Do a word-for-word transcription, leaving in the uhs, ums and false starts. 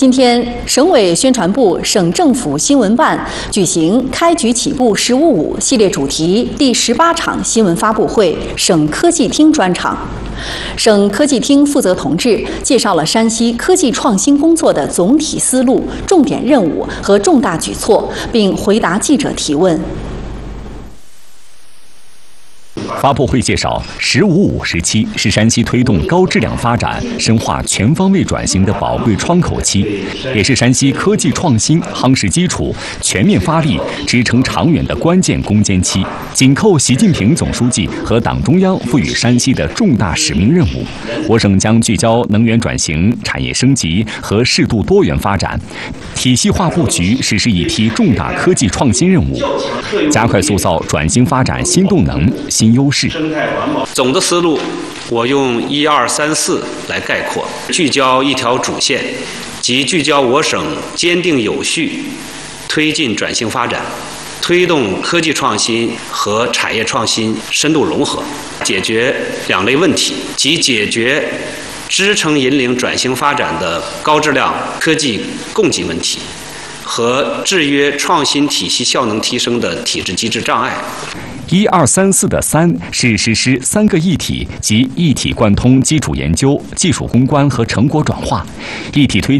今天，省委宣传部、省政府新闻办举行“开局起步十五五”系列主题第十八场新闻发布会省科技厅专场。省科技厅负责同志介绍了山西科技创新工作的总体思路、重点任务和重大举措，并回答记者提问。 发布会介绍，“十五五”时期是山西推动高质量发展、深化全方位转型的宝贵窗口期，也是山西科技创新夯实基础、全面发力、支撑长远的关键攻坚期，紧扣习近平总书记和党中央赋予山西的重大使命任务。我省将聚焦能源转型、产业升级和适度多元发展，体系化布局实施一批重大科技创新任务，加快塑造转型发展新动能、新优势。 总的思路，我用一二三四来概括：聚焦一条主线，即聚焦我省坚定有序推进转型发展，推动科技创新和产业创新深度融合，解决两类问题，即解决支撑引领转型发展的高质量科技供给问题，和制约创新体系效能提升的体制机制障碍。 一二三四的“三”是实施三个一体及一体贯通基础研究、技术攻关和成果转化，一体推进。